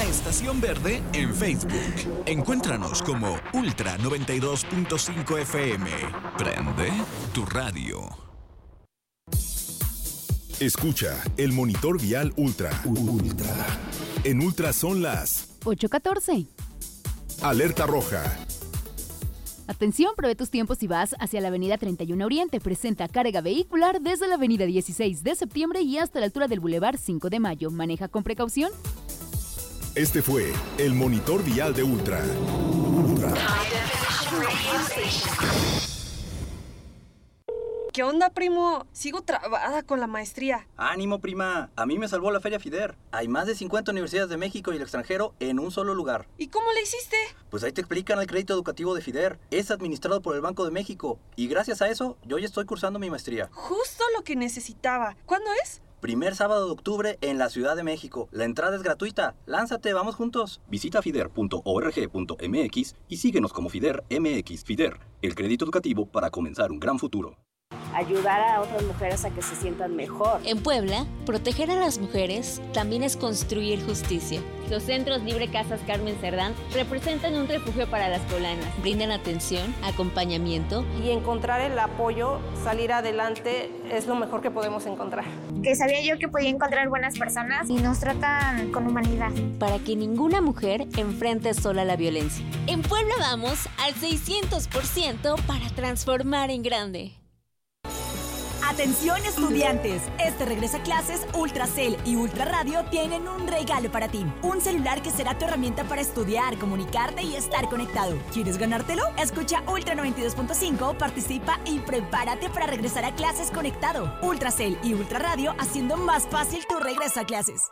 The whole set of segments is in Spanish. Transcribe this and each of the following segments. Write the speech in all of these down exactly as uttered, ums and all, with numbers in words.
Estación Verde en Facebook. Encuéntranos como Ultra noventa y dos punto cinco F M. Prende tu radio. Escucha el monitor vial Ultra. Ultra. En Ultra son las ocho catorce. Alerta roja. Atención, prevé tus tiempos si vas hacia la avenida treinta y uno Oriente. Presenta carga vehicular desde la avenida dieciséis de septiembre y hasta la altura del Boulevard cinco de mayo. Maneja con precaución. Este fue el monitor vial de Ultra. Ultra. ¿Qué onda, primo? Sigo trabada con la maestría. ¡Ánimo, prima! A mí me salvó la Feria FIDER. Hay más de cincuenta universidades de México y el extranjero en un solo lugar. ¿Y cómo le hiciste? Pues ahí te explican el crédito educativo de FIDER. Es administrado por el Banco de México. Y gracias a eso, yo ya estoy cursando mi maestría. Justo lo que necesitaba. ¿Cuándo es? Primer sábado de octubre en la Ciudad de México. La entrada es gratuita. Lánzate, vamos juntos. Visita fider punto org punto m x y síguenos como FIDER M X. FIDER, el crédito educativo para comenzar un gran futuro. Ayudar a otras mujeres a que se sientan mejor. En Puebla, proteger a las mujeres también es construir justicia. Los centros Libre Casas Carmen Cerdán representan un refugio para las poblanas. Brindan atención, acompañamiento. Y encontrar el apoyo, salir adelante, es lo mejor que podemos encontrar. Que sabía yo que podía encontrar buenas personas y nos tratan con humanidad. Para que ninguna mujer enfrente sola la violencia. En Puebla vamos al seiscientos por ciento para transformar en grande. Atención estudiantes, este regreso a clases, Ultracel y Ultra Radio tienen un regalo para ti. Un celular que será tu herramienta para estudiar, comunicarte y estar conectado. ¿Quieres ganártelo? Escucha Ultra noventa y dos punto cinco, participa y prepárate para regresar a clases conectado. Ultracel y Ultra Radio haciendo más fácil tu regreso a clases.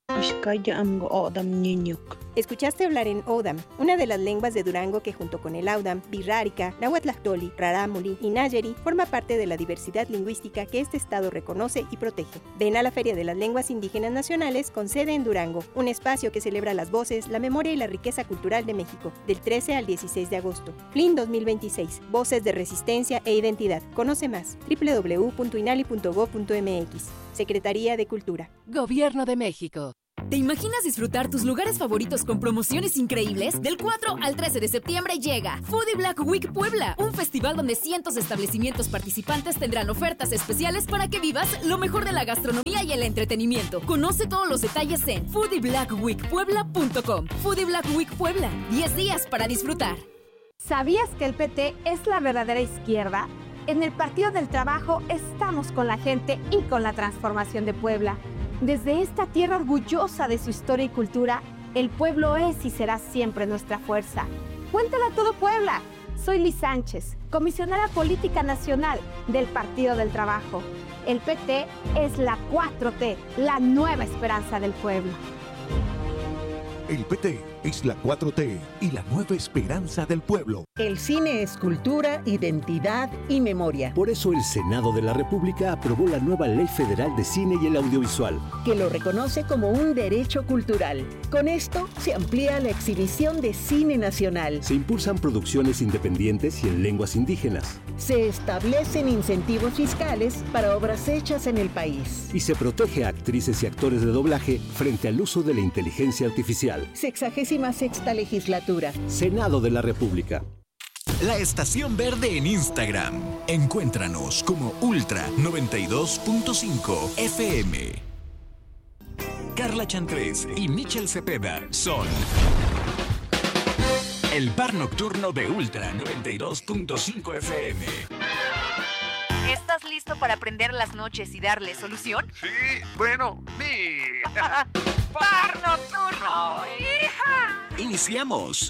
Escuchaste hablar en Odam, una de las lenguas de Durango que junto con el Audam, Birrárica, Nahuatlactoli, Rarámuri y Nayeri forma parte de la diversidad lingüística que este estado reconoce y protege. Ven a la Feria de las Lenguas Indígenas Nacionales con sede en Durango, un espacio que celebra las voces, la memoria y la riqueza cultural de México, del trece al dieciséis de agosto. F L I N dos mil veintiséis, Voces de Resistencia e Identidad. Conoce más, doble u doble u doble u punto inali punto gob punto m x. Secretaría de Cultura. Gobierno de México. ¿Te imaginas disfrutar tus lugares favoritos con promociones increíbles? Del cuatro al trece de septiembre llega Foodie Black Week Puebla, un festival donde cientos de establecimientos participantes tendrán ofertas especiales para que vivas lo mejor de la gastronomía y el entretenimiento. Conoce todos los detalles en foodie black week puebla punto com. Foodie Black Week Puebla, diez días para disfrutar. ¿Sabías que el P T es la verdadera izquierda? En el Partido del Trabajo estamos con la gente y con la transformación de Puebla. Desde esta tierra orgullosa de su historia y cultura, el pueblo es y será siempre nuestra fuerza. Cuéntala a todo Puebla. Soy Liz Sánchez, comisionada política nacional del Partido del Trabajo. El P T es la cuatro T, la nueva esperanza del pueblo. El P T es la cuatro T y la nueva esperanza del pueblo. El cine es cultura, identidad y memoria. Por eso el Senado de la República aprobó la nueva Ley Federal de Cine y el Audiovisual, que lo reconoce como un derecho cultural. Con esto se amplía la exhibición de cine nacional. Se impulsan producciones independientes y en lenguas indígenas. Se establecen incentivos fiscales para obras hechas en el país. Y se protege a actrices y actores de doblaje frente al uso de la inteligencia artificial. Sexagésima sexta legislatura. Senado de la República. La Estación Verde en Instagram. Encuéntranos como Ultra noventa y dos punto cinco F M. Carla Chantres y Michel Cepeda son el bar nocturno de Ultra noventa y dos punto cinco F M. ¿Estás listo para aprender las noches y darle solución? Sí, bueno, mi ¡Bar nocturno! ¡Hija! Iniciamos.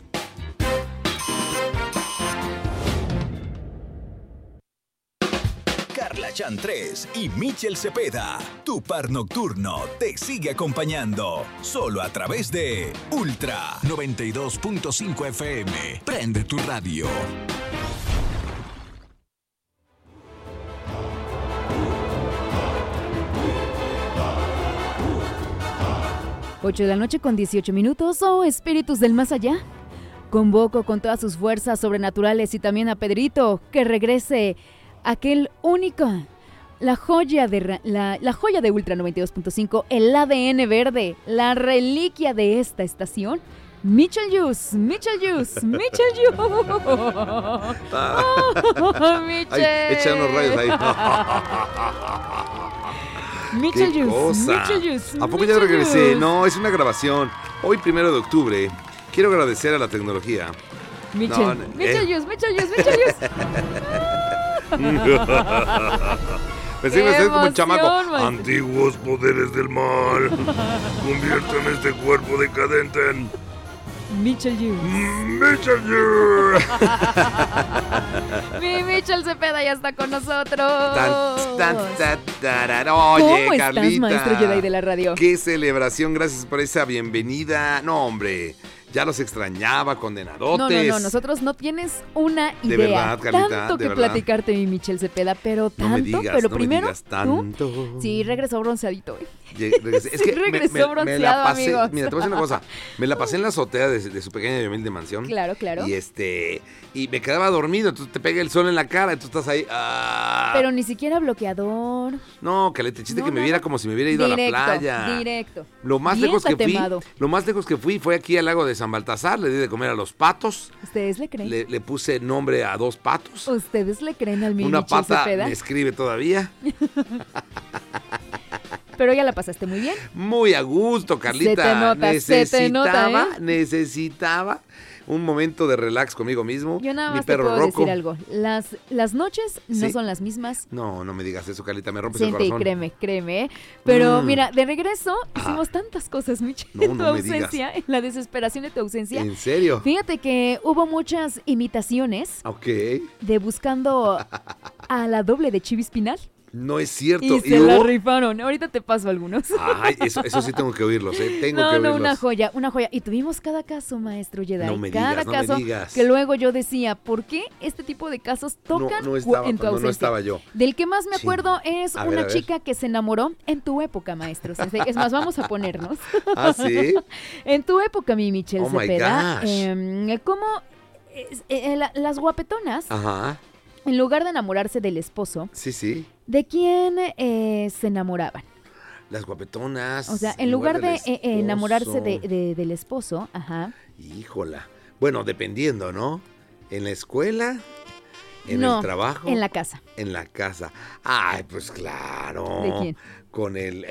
Carla Chantres y Michel Cepeda, tu par nocturno te sigue acompañando, solo a través de Ultra noventa y dos punto cinco F M. Prende tu radio. ocho de la noche con dieciocho minutos. Oh, espíritus del más allá. Convoco con todas sus fuerzas sobrenaturales y también a Pedrito que regrese aquel único, La joya de ra- la, la joya de Ultra noventa y dos punto cinco, el A D N verde, la reliquia de esta estación, Mitchell Juice, Mitchell Juice, Mitchell Juice. Oh, Mitchell. Ay, echa unos rayos ahí. Mitchell ¿Qué Juice, cosa? Mitchell Juice. ¿A poco ya Mitchell regresé? Juice. No, es una grabación. Hoy, primero de octubre, quiero agradecer a la tecnología. Mitchell, No, no, Mitchell eh. Juice, Mitchell Juice, Mitchell Juice. Pensé que ser como un emoción, chamaco. maestro. Antiguos poderes del mal, conviertan este cuerpo decadente en Mitchell Juice. Mitchell Juice. Mi Mitchell Cepeda ya está con nosotros. Tan, tan, tan, tarar. Oye, ¿Cómo estás, Carlita, maestro Jedi de la radio? Qué celebración, gracias por esa bienvenida. No, hombre, ya los extrañaba, condenadotes. No, no, no, nosotros no tienes una idea. De verdad, Carlita, tanto de que verdad. platicarte, mi Michel Cepeda, pero tanto, No me digas, pero no me primero, digas tanto. ¿tú? Sí, regresó bronceadito. ¿eh? Llegué- regresé. Es Sí, que me- regresó me, me bronceado, la pasé. amigos. Mira, te voy a decir una cosa. Me la pasé en la azotea de, de su pequeña y humilde mansión. Claro, claro. Y este. Y me quedaba dormido, entonces te pega el sol en la cara, y tú estás ahí. ah. Pero ni siquiera bloqueador. No, que le te chiste No, que me no, viera no. como si me hubiera ido Directo, a la playa. directo. Lo más Bien lejos que fui, tatemado. lo más lejos que fui fue aquí al lago de San Baltasar, le di de comer a los patos, ¿Ustedes le creen? le, le puse nombre a dos patos. ¿Ustedes le creen al mi Una Michel pata Cepeda? me escribe todavía. Pero ya la pasaste muy bien. Muy a gusto, Carlita. Se te nota, se te nota, necesitaba, ¿eh? necesitaba un momento de relax conmigo mismo. Yo nada Mi más te perro puedo Rocco. decir algo. Las, las noches no Sí. son las mismas. No, no me digas eso, Carlita, me rompes Sí, el corazón. créeme, créeme. ¿eh? Pero Mm. mira, de regreso hicimos tantas cosas, Michelle, No, en tu no me digas. ausencia, en la desesperación de tu ausencia. ¿En serio? Fíjate que hubo muchas imitaciones Ok. de buscando a la doble de Chivis Pinal. No es cierto. Y se la hubo- rifaron. Ahorita te paso algunos. Ay, eso, eso sí tengo que oírlos, ¿eh? Tengo no, que no, oírlos. una joya, una joya. Y tuvimos cada caso, maestro Jedi. No me cada digas, no me caso digas. que luego yo decía, ¿por qué este tipo de casos tocan no estaba, en tu no, no ausencia? estaba yo. Del que más me Sí. acuerdo es A ver, una a ver. chica que se enamoró en tu época, maestro Sensei. Es más, vamos a ponernos. ¿Ah, sí? En tu época, mi Michelle Oh, my Cepeda. gosh. em, ¿Cómo es- eh, la- las guapetonas, Ajá. en lugar de enamorarse del esposo, Sí, sí. ¿de quién eh, se enamoraban? Las guapetonas. O sea, en lugar de del eh, eh, enamorarse de, esposo. de- del esposo, ajá. Híjola. Bueno, dependiendo, ¿no? En la escuela, en No, el trabajo. en la casa. En la casa. Ay, pues claro. ¿De quién? Con el,